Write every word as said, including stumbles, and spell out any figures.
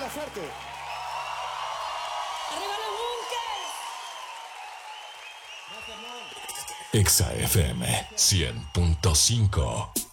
Gracias, suerte. ¡Arriba los bunkers! Exa F M cien punto cinco.